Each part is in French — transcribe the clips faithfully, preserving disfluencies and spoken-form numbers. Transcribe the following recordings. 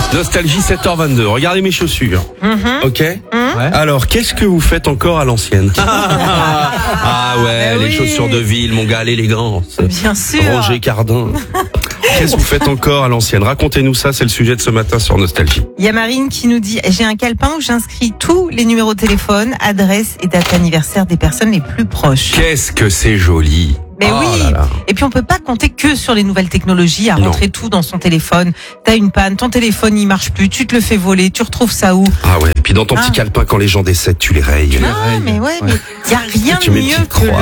Nostalgie sept heures vingt-deux. Regardez mes chaussures. Mm-hmm. Ok. Mm-hmm. Ouais. Alors, qu'est-ce que vous faites encore à l'ancienne? Ah ouais, bah les oui. chaussures de ville, mon gars, l'élégance. Bien sûr. Roger Cardin. Qu'est-ce que vous faites encore à l'ancienne? Racontez-nous ça, c'est le sujet de ce matin sur Nostalgie. Il y a Marine qui nous dit, j'ai un calepin où j'inscris tous les numéros de téléphone, adresse et date d'anniversaire des personnes les plus proches. Qu'est-ce que c'est joli. Mais oh oui. Là là. Et puis on peut pas compter que sur les nouvelles technologies à Non. rentrer tout dans son téléphone. T'as une panne, ton téléphone il marche plus, tu te le fais voler, tu retrouves ça où? Ah ouais, et puis dans ton Ah. petit calepin, quand les gens décèdent, tu les rayes. Ah, mais ouais, mais il y a rien Tu de mets une mieux petite que croix.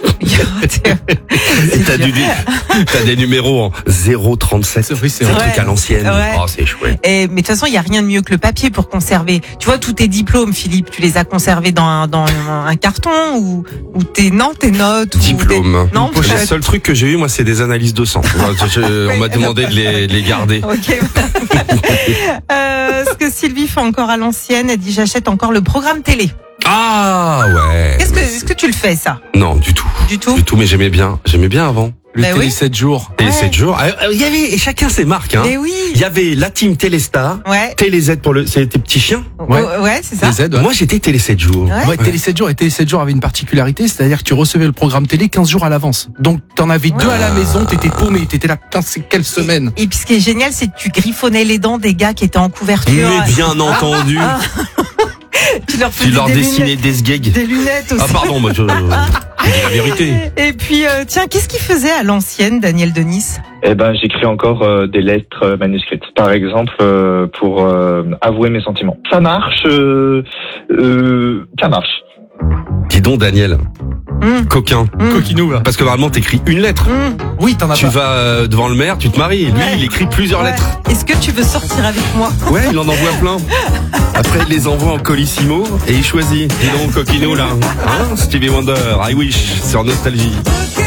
le. Et t'as, du, t'as des numéros en zéro trente-sept. C'est vrai, c'est un vrai. truc à l'ancienne. Ouais. Oh, c'est chouette. Et, mais de toute façon, il y a rien de mieux que le papier pour conserver. Tu vois, tous tes diplômes, Philippe, tu les as conservés dans un, dans un carton ou, ou tes, non, tes notes ou Diplôme. tes- non, Le peut-être. seul truc que j'ai eu, moi, c'est des analyses de sang. Je- je- on m'a demandé de les, de les garder. Ok. euh, ce que Sylvie fait encore à l'ancienne, elle dit j'achète encore le programme télé. Ah ouais. Est-ce que, est-ce que tu le fais ça? Non, du tout. Du tout? Du tout, mais j'aimais bien. J'aimais bien avant. Le Bah télé oui. sept jours. Télé Ouais. sept jours. Ah, euh, Il y avait, et chacun ses marques, hein. Mais oui. Il y avait la team Téléstar. Ouais. Télé Z pour le, c'est tes petits chiens. Ouais. Ouais, ouais, c'est ça. Les Z, ouais. Moi, j'étais Télé sept jours. Ouais. Ouais, Télé sept jours, et Télé sept jours avait une particularité, c'est-à-dire que tu recevais le programme télé quinze jours à l'avance. Donc t'en avais deux à la maison, t'étais paumé, t'étais là, putain, c'est quelle semaine. Et puis ce qui est génial, c'est que tu griffonnais les dents des gars qui étaient en couverture. Mais bien entendu. Tu leur Tu faisais leur des dessinais lunettes, des sgags. des lunettes aussi. Ah pardon, moi je, je dis la vérité. Et puis, euh, tiens, qu'est-ce qu'il faisait à l'ancienne, Daniel Denis? Eh ben, j'écris encore euh, des lettres euh, manuscrites. Par exemple, euh, pour euh, avouer mes sentiments. Ça marche. Euh, euh, ça marche. Dis donc Daniel, Hum, coquin. hum, Coquinou, là. Parce que normalement t'écris une lettre. hum. Oui, t'en as Tu pas. vas euh, devant le maire, tu te maries. Lui, Ouais. il écrit plusieurs Ouais. lettres. Est-ce que tu veux sortir avec moi? Ouais, il en envoie plein. Après, il les envoie en colissimo et il choisit. Dis donc, coquinou là. Hein, Stevie Wonder, I wish, sur Nostalgie.